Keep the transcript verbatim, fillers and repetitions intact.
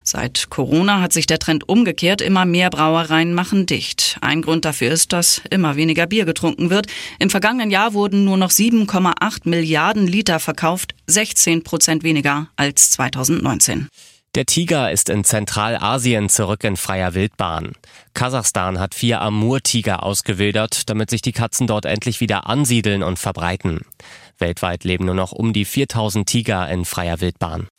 Seit Corona hat sich der Trend umgekehrt, immer mehr Brauereien machen dicht. Ein Grund dafür ist, dass immer weniger Bier getrunken wird. Im vergangenen Jahr wurden nur noch sieben Komma acht Milliarden Liter verkauft, sechzehn Prozent weniger als zweitausendneunzehn. Der Tiger ist in Zentralasien zurück in freier Wildbahn. Kasachstan hat vier Amur-Tiger ausgewildert, damit sich die Katzen dort endlich wieder ansiedeln und verbreiten. Weltweit leben nur noch um die viertausend Tiger in freier Wildbahn.